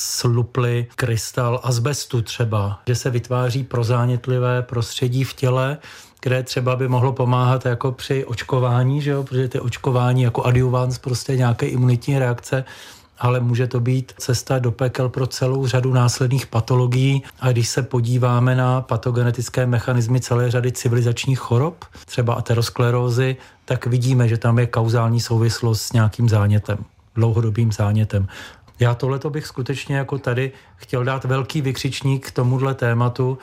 S19: slupli krystal azbestu třeba, že se vytváří prozánětlivé prostředí v těle, které třeba by mohlo pomáhat jako při očkování, že jo? Protože ty očkování jako adjuvans prostě nějaké imunitní reakce, ale může to být cesta do pekel pro celou řadu následných patologií. A když se podíváme na patogenetické mechanismy celé řady civilizačních chorob, třeba aterosklerózy, tak vidíme, že tam je kauzální souvislost s nějakým zánětem, dlouhodobým zánětem. Já tohleto bych skutečně jako tady chtěl dát velký vykřičník k tomuhle tématu,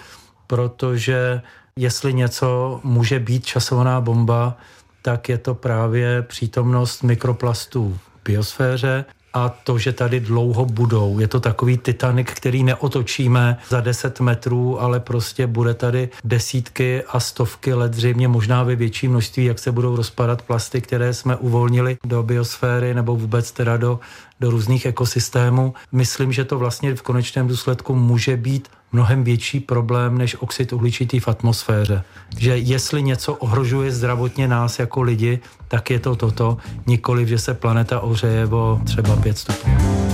S19: protože jestli něco může být časovaná bomba, tak je to právě přítomnost mikroplastů biosféře. A to, že tady dlouho budou. Je to takový Titanic, který neotočíme za deset metrů, ale prostě bude tady desítky a stovky let, zřejmě možná ve větší množství, jak se budou rozpadat plasty, které jsme uvolnili do biosféry nebo vůbec teda do, do různých ekosystémů. Myslím, že to vlastně v konečném důsledku může být mnohem větší problém než oxid uhličitý v atmosféře. Že jestli něco ohrožuje zdravotně nás jako lidi, tak je to toto, nikoliv, že se planeta ohřeje o třeba pět stupňů.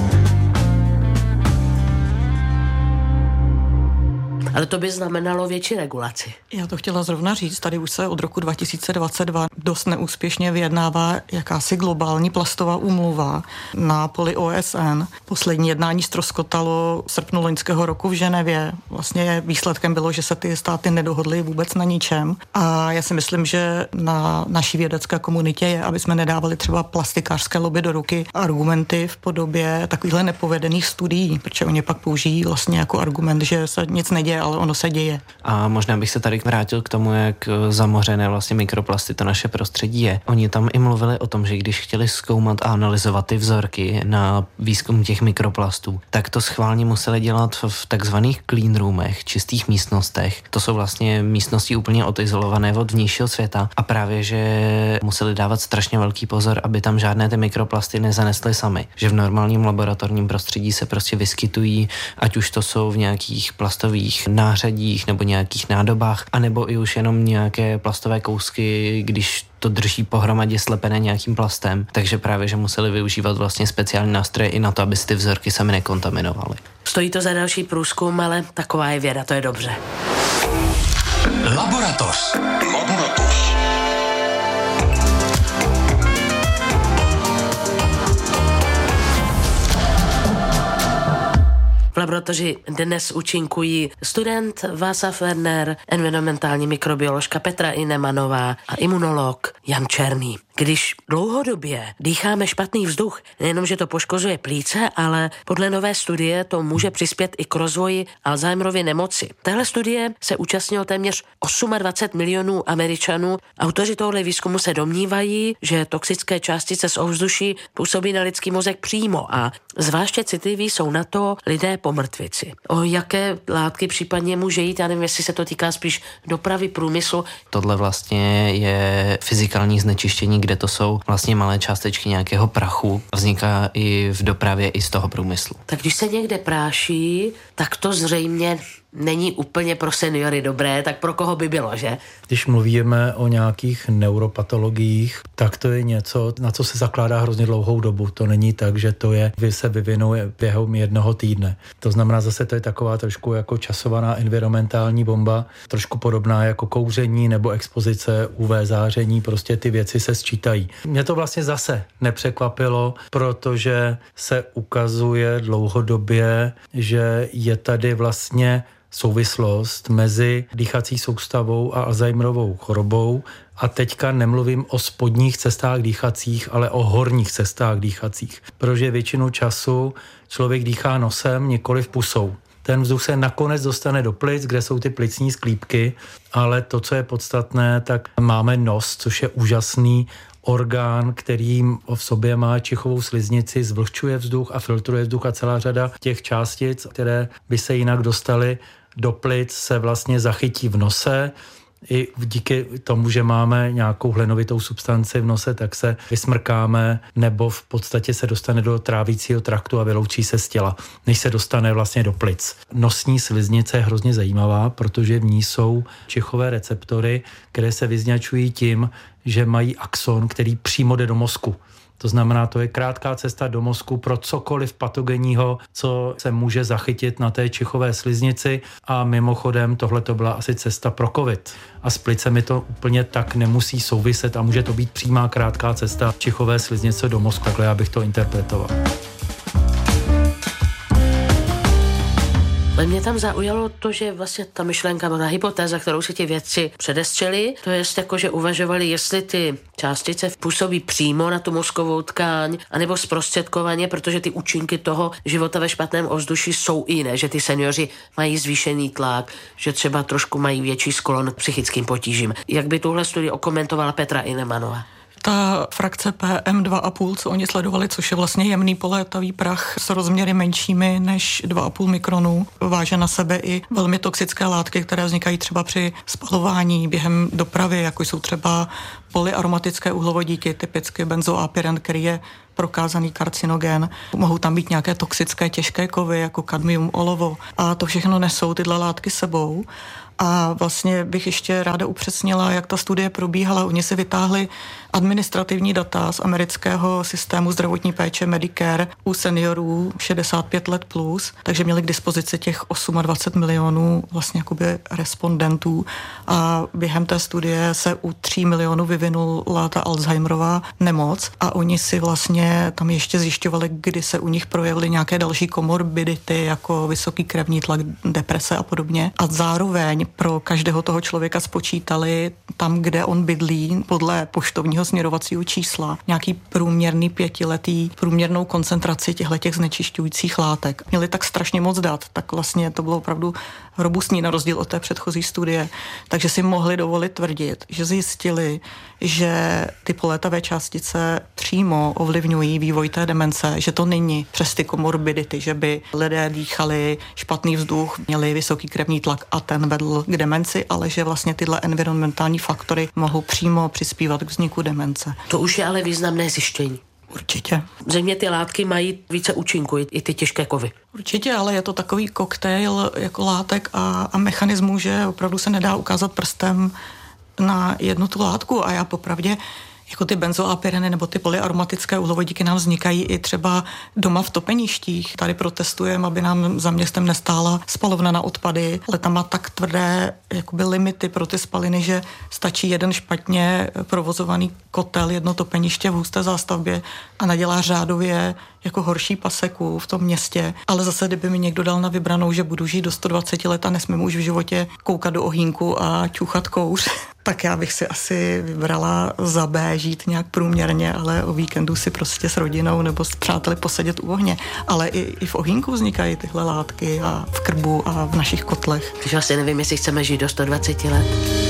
S17: Ale to by znamenalo větší regulaci.
S18: Já to chtěla zrovna říct, tady už se od roku dva tisíce dvacet dva dost neúspěšně vyjednává jakási globální plastová úmluva na poli O S N. Poslední jednání ztroskotalo v srpnu loňského roku v Ženevě. Vlastně výsledkem bylo, že se ty státy nedohodly vůbec na ničem. A já si myslím, že na naší vědecké komunitě je, aby jsme nedávali třeba plastikářské lobby do ruky argumenty v podobě takovýchhle nepovedených studií, protože oni pak použijí vlastně jako argument, že se nic neděje, ale ono se děje.
S20: A možná bych se tady vrátil k tomu, jak zamořené vlastně mikroplasty to naše prostředí je. Oni tam i mluvili o tom, že když chtěli zkoumat a analyzovat ty vzorky na výzkum těch mikroplastů, tak to schválně museli dělat v takzvaných clean roomech, čistých místnostech. To jsou vlastně místnosti úplně odizolované od vnějšího světa a právě, že museli dávat strašně velký pozor, aby tam žádné ty mikroplasty nezanesly sami. Že v normálním laboratorním prostředí se prostě vyskytují, ať už to jsou v nějakých plastových nářadích nebo nějakých nádobách, anebo i už jenom nějaké plastové kousky, když to drží pohromadě slepené nějakým plastem, takže právě, že museli využívat vlastně speciální nástroje i na to, aby si ty vzorky sami nekontaminovaly.
S17: Stojí to za další průzkum, ale taková je věda, to je dobře.
S1: Laboratoř. Laboratoř.
S17: V laboratoři dnes účinkují student Václav Werner, environmentální mikrobioložka Petra Inemanová a imunolog Jan Černý. Když dlouhodobě dýcháme špatný vzduch, nejenom, že to poškozuje plíce, ale podle nové studie to může přispět i k rozvoji Alzheimerovy nemoci. Téhle studie se účastnilo téměř dvacet osm milionů Američanů. Autoři tohle výzkumu se domnívají, že toxické částice z ovzduší působí na lidský mozek přímo a zvláště citliví jsou na to lidé po mrtvici. O jaké látky případně může jít, já nevím, jestli se to týká spíš dopravy, průmyslu.
S20: Tohle vlastně je fyzikální znečištění, kde to jsou vlastně malé částečky nějakého prachu. Vzniká i v dopravě, i z toho průmyslu.
S17: Tak když se někde práší, tak to zřejmě není úplně pro seniory dobré, tak pro koho by bylo, že?
S19: Když mluvíme o nějakých neuropatologiích, tak to je něco, na co se zakládá hrozně dlouhou dobu. To není tak, že to je, vy se vyvinuje během jednoho týdne. To znamená, zase to je taková trošku jako časovaná environmentální bomba, trošku podobná jako kouření nebo expozice U V záření, prostě ty věci se sčítají. Mě to vlastně zase nepřekvapilo, protože se ukazuje dlouhodobě, že je tady vlastně souvislost mezi dýchací soustavou a Alzheimerovou chorobou. A teďka nemluvím o spodních cestách dýchacích, ale o horních cestách dýchacích. Protože většinu času člověk dýchá nosem, nikoliv pusou. Ten vzduch se nakonec dostane do plic, kde jsou ty plicní sklípky, ale to, co je podstatné, tak máme nos, což je úžasný orgán, který v sobě má čichovou sliznici, zvlhčuje vzduch a filtruje vzduch a celá řada těch částic, které by se jinak dostaly do plic, se vlastně zachytí v nose. I díky tomu, že máme nějakou hlenovitou substanci v nose, tak se vysmrkáme nebo v podstatě se dostane do trávícího traktu a vyloučí se z těla, než se dostane vlastně do plic. Nosní sliznice je hrozně zajímavá, protože v ní jsou čichové receptory, které se vyznačují tím, že mají axon, který přímo jde do mozku. To znamená, to je krátká cesta do mozku pro cokoliv patogenního, co se může zachytit na té čichové sliznici a mimochodem tohle to byla asi cesta pro covid. A s plicemi to úplně tak nemusí souviset a může to být přímá krátká cesta čichové sliznice do mozku, takhle já bych to interpretoval.
S17: Ale mě tam zaujalo to, že vlastně ta myšlenka, ta hypotéza, kterou si ti vědci předestřeli, to je jako, že uvažovali, jestli ty částice působí přímo na tu mozkovou tkáň, anebo zprostředkovaně, protože ty účinky toho života ve špatném ovzduší jsou i jiné, že ty seniori mají zvýšený tlak, že třeba trošku mají větší sklon k psychickým potížím. Jak by tuhle studii okomentovala Petra Inemanová?
S18: ta frakce P M dva a půl, co oni sledovali, což je vlastně jemný polétavý prach s rozměry menšími než dva a půl mikronů, váže na sebe i velmi toxické látky, které vznikají třeba při spalování během dopravy, jako jsou třeba polyaromatické uhlovodíky, typicky benzoapyren, který je prokázaný karcinogen. Mohou tam být nějaké toxické těžké kovy, jako kadmium, olovo. A to všechno nesou tyhle látky sebou. A vlastně bych ještě ráda upřesnila, jak ta studie probíhala. Oni si vytáhli administrativní data z amerického systému zdravotní péče Medicare u seniorů šedesát pět let plus, takže měli k dispozici těch dvacet osm milionů vlastně jakoby respondentů a během té studie se u tří milionů vyvinula ta Alzheimerová nemoc a oni si vlastně tam ještě zjišťovali, kdy se u nich projevily nějaké další komorbidity, jako vysoký krevní tlak, deprese a podobně. A zároveň pro každého toho člověka spočítali tam, kde on bydlí, podle poštovního směrovacího čísla, nějaký průměrný pětiletý průměrnou koncentraci těchto znečišťujících látek. Měli tak strašně moc dat, tak vlastně to bylo opravdu robustní na rozdíl od té předchozí studie. Takže si mohli dovolit tvrdit, že zjistili, že ty polétavé částice přímo ovlivňují vývoj té demence, že to není přes ty komorbidity, že by lidé dýchali špatný vzduch, měli vysoký krevní tlak a ten vedl k demenci, ale že vlastně tyhle environmentální faktory mohou přímo přispívat k vzniku demence.
S17: To už je ale významné zjištění.
S18: Určitě.
S17: Zřejmě ty látky mají více účinku, i ty těžké kovy.
S18: Určitě, ale je to takový koktejl jako látek a, a mechanismů, že opravdu se nedá ukázat prstem na jednu tu látku a já popravdě jako ty benzoapyreny nebo ty polyaromatické uhlovodíky nám vznikají i třeba doma v topeništích. Tady protestujeme, aby nám za městem nestála spalovna na odpady, ale tam má tak tvrdé jakoby limity pro ty spaliny, že stačí jeden špatně provozovaný kotel, jedno topeniště v husté zástavbě a nadělá řádově jako horší paseku v tom městě. Ale zase, kdyby mi někdo dal na vybranou, že budu žít do sto dvacet let a nesmím už v životě koukat do ohýnku a ťuchat kouř, tak já bych si asi vybrala za B žít nějak průměrně, ale o víkendu si prostě s rodinou nebo s přáteli posedět u ohně. Ale i, i v ohýnku vznikají tyhle látky a v krbu a v našich kotlech.
S17: Takže asi nevím, jestli chceme žít do sto dvacet let.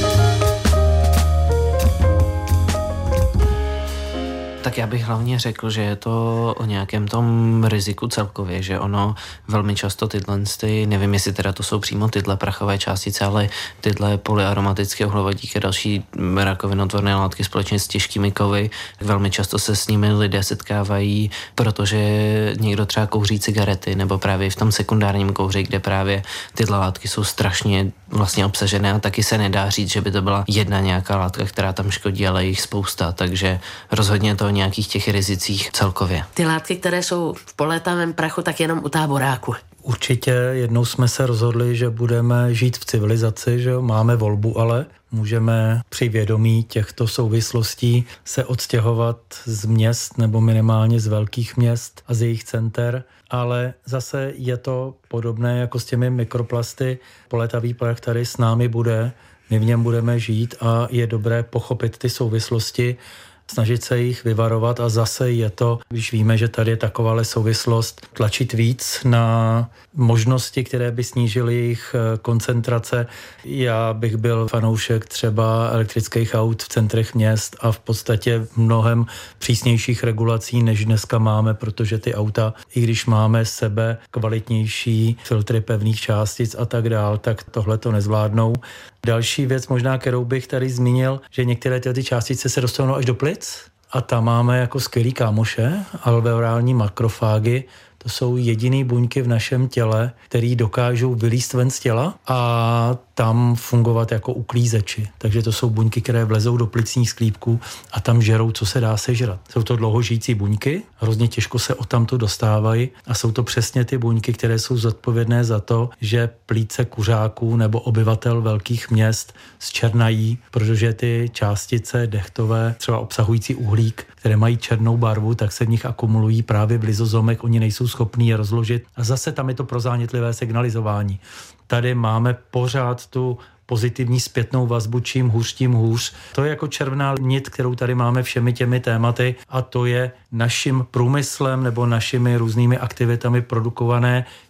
S20: Tak já bych hlavně řekl, že je to o nějakém tom riziku celkově, že ono velmi často tyhle, nevím, jestli teda to jsou přímo tyhle prachové částice, ale tyhle polyaromatické uhlovodíky a další rakovinotvorné látky společně s těžkými kovy, velmi často se s nimi lidé setkávají, protože někdo třeba kouří cigarety, nebo právě v tom sekundárním kouři, kde právě tyhle látky jsou strašně vlastně obsažené a taky se nedá říct, že by to byla jedna nějaká látka, která tam škodí, ale jich spousta, takže rozhodně to o nějakých těch rizicích celkově.
S17: Ty látky, které jsou v polétavém prachu, tak jenom u táboráku.
S19: Určitě jednou jsme se rozhodli, že budeme žít v civilizaci, že jo? Máme volbu, ale můžeme při vědomí těchto souvislostí se odstěhovat z měst nebo minimálně z velkých měst a z jejich center, ale zase je to podobné jako s těmi mikroplasty. Polétavý prach tady s námi bude, my v něm budeme žít a je dobré pochopit ty souvislosti, snažit se jich vyvarovat a zase je to, když víme, že tady je takováhle souvislost, tlačit víc na možnosti, které by snížily jejich koncentrace. Já bych byl fanoušek třeba elektrických aut v centrech měst a v podstatě mnohem přísnějších regulací, než dneska máme, protože ty auta, i když máme sebe kvalitnější filtry pevných částic a tak dál, tak tohle to nezvládnou. Další věc možná, kterou bych tady zmínil, že některé ty částice se dostanou až do plic a tam máme jako skvělý kámoše, alveolální makrofágy. To jsou jediný buňky v našem těle, který dokážou vylízt ven z těla a tam fungovat jako uklízeči. Takže to jsou buňky, které vlezou do plicních sklípků a tam žerou, co se dá sežrat. Jsou to dlouhožijící buňky, hrozně těžko se odtamtud dostávají a jsou to přesně ty buňky, které jsou zodpovědné za to, že plíce kuřáků nebo obyvatel velkých měst zčernají, protože ty částice dechtové, třeba obsahující uhlík, které mají černou barvu, tak se v nich akumulují právě v lizozomech, oni nejsou schopní je rozložit a zase tam je to prozánětlivé signalizování. Tady máme pořád tu pozitivní zpětnou vazbu, čím hůř, tím hůř. To je jako červená nit, kterou tady máme všemi těmi tématy a to je naším průmyslem nebo našimi různými aktivitami produkované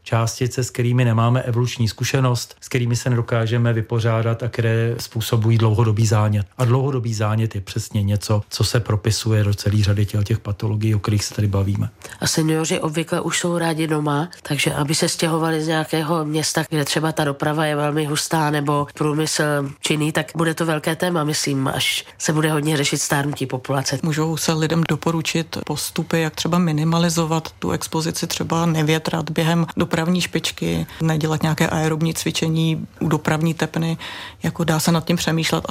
S19: částice, s kterými nemáme evoluční zkušenost, s kterými se nedokážeme vypořádat a které způsobují dlouhodobý zánět. A dlouhodobý zánět je přesně něco, co se propisuje do celé řady těch, těch patologií, o kterých se tady bavíme.
S17: A seniori obvykle už jsou rádi doma, takže aby se stěhovali z nějakého města, kde třeba ta doprava je velmi hustá nebo průmysl činný, tak bude to velké téma, myslím, až se bude hodně řešit stárnutí populace.
S18: Můžou se lidem doporučit postupy, jak třeba minimalizovat tu expozici, třeba nevětrat během dopravní špičky, nedělat nějaké aerobní cvičení u dopravní tepny, jako dá se nad tím přemýšlet,